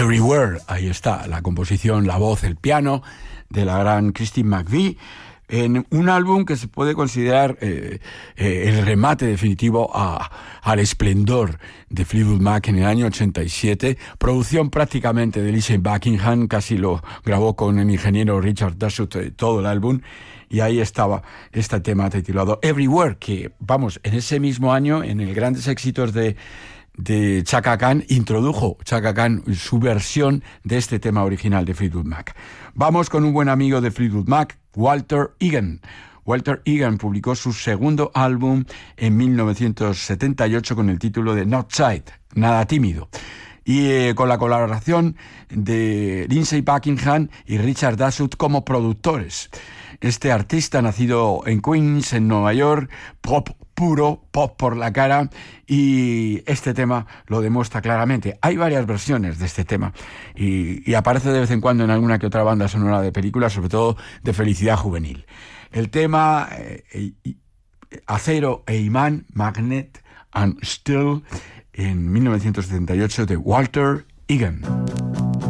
Everywhere, ahí está, la composición, la voz, el piano de la gran Christine McVie, en un álbum que se puede considerar el remate definitivo al esplendor de Fleetwood Mac en el año 87, producción prácticamente de Lindsey Buckingham, casi lo grabó con el ingeniero Richard Dashut todo el álbum, y ahí estaba este tema titulado Everywhere, que, vamos, en ese mismo año, en el Grandes Éxitos de Chaka Khan, introdujo Chaka Khan su versión de este tema original de Fleetwood Mac. Vamos con un buen amigo de Fleetwood Mac, Walter Egan. Walter Egan publicó su segundo álbum en 1978 con el título de Not Shy, Nada Tímido, y con la colaboración de Lindsey Buckingham y Richard Dashut como productores. Este artista, nacido en Queens, en Nueva York, pop puro, pop por la cara, y este tema lo demuestra claramente. Hay varias versiones de este tema y aparece de vez en cuando en alguna que otra banda sonora de películas, sobre todo de felicidad juvenil. El tema Acero e Imán, Magnet and Steel, en 1978, de Walter Egan.